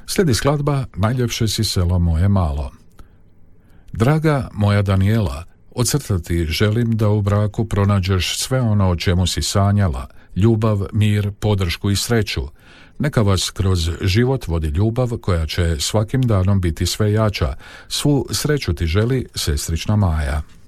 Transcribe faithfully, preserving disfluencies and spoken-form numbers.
Slijedi skladba Najljepše si selo moje malo. Draga moja Danijela, ocrtati želim da u braku pronađeš sve ono o čemu si sanjala, ljubav, mir, podršku i sreću. Neka vas kroz život vodi ljubav koja će svakim danom biti sve jača. Svu sreću ti želi sestrična Maja.